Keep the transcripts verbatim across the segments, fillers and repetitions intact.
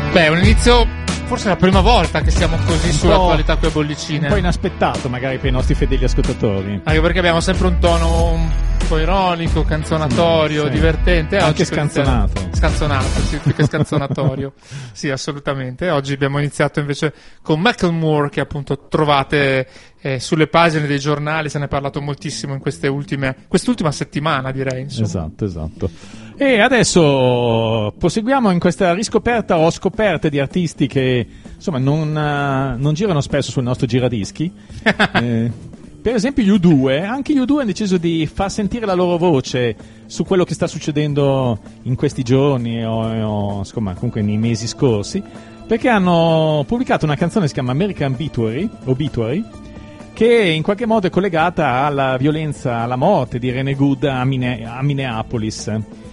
Beh, un inizio, forse è la prima volta che siamo così sull'attualità con le bollicine. Un po' inaspettato magari per i nostri fedeli ascoltatori. Anche perché abbiamo sempre un tono un po' ironico, canzonatorio, sì, sì. divertente. Anche Oggi scanzonato. Scanzonato, sì, più che scanzonatorio. Sì, assolutamente. Oggi abbiamo iniziato invece con Macklemore, che appunto trovate eh, sulle pagine dei giornali, se ne è parlato moltissimo in queste ultime, quest'ultima settimana, direi. Insomma. Esatto, esatto. E adesso proseguiamo in questa riscoperta o scoperte di artisti che insomma non, uh, non girano spesso sul nostro giradischi. eh, per esempio gli U due, anche gli U due hanno deciso di far sentire la loro voce su quello che sta succedendo in questi giorni o, o insomma comunque nei mesi scorsi, perché hanno pubblicato una canzone che si chiama American Obituary, Obituary che in qualche modo è collegata alla violenza, alla morte di Rene Good a, Mine- a Minneapolis.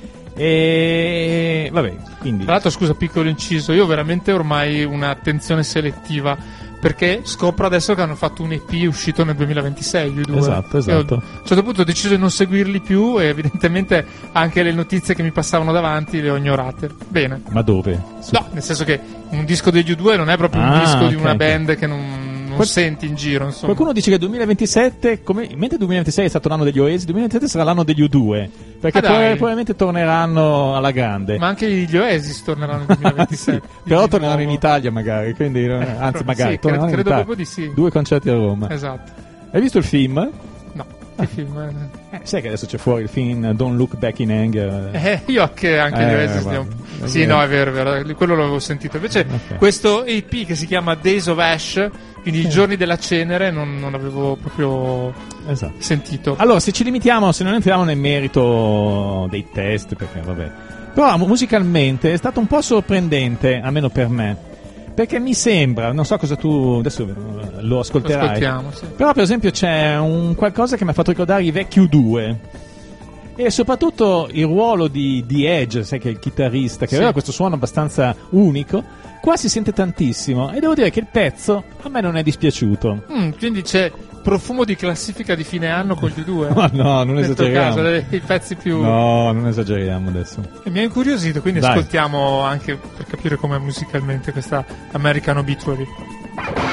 E vabbè, quindi. Tra l'altro, scusa, piccolo inciso, io ho veramente ormai un'attenzione selettiva, perché scopro adesso che hanno fatto un E P uscito nel duemilaventisei, gli U due. Esatto, esatto. Io, a un certo punto ho deciso di non seguirli più e evidentemente anche le notizie che mi passavano davanti le ho ignorate. Bene. Ma dove? Su... No, nel senso che un disco degli U due non è proprio ah, un disco okay, di una okay. band che non... non Qual- senti in giro, insomma. Qualcuno dice che il duemilaventisette, come, mentre il duemilaventisei è stato l'anno degli Oasis, il duemilaventisette sarà l'anno degli U due, perché Ah, dai. prob- probabilmente torneranno alla grande. Ma anche gli Oasis torneranno nel duemilaventisette. Sì, però Di torneranno nuovo. in Italia magari, quindi, anzi magari sì, torneranno credo, in credo Italia. proprio di sì. Due concerti a Roma. Esatto. Hai visto il film? No, che film è? Eh, sai che adesso c'è fuori il film Don't Look Back in Anger? Eh, io che anche Eh, gli Oasis guarda. li ho- Sì, no, è vero, è vero, quello l'avevo sentito. Invece Ok. questo E P che si chiama Days of Ash, quindi i giorni della cenere, non, non l'avevo proprio Esatto. sentito. Allora, se ci limitiamo, se non entriamo nel merito dei test, perché vabbè. Però musicalmente è stato un po' sorprendente, almeno per me, perché mi sembra, non so cosa tu adesso eh, lo ascolterai. Ascoltiamo, sì. Però per esempio c'è un qualcosa che mi ha fatto ricordare i vecchi U due. E soprattutto il ruolo di, di Edge, sai che è il chitarrista, che Sì. aveva questo suono abbastanza unico, qua si sente tantissimo e devo dire che il pezzo a me non è dispiaciuto. Mm, quindi c'è profumo di classifica di fine anno con gli U due. Ma no, non In questo esageriamo. caso, le- i pezzi più... No, non esageriamo adesso. E mi ha incuriosito, quindi Dai. ascoltiamo anche per capire com'è musicalmente questa American Obituary.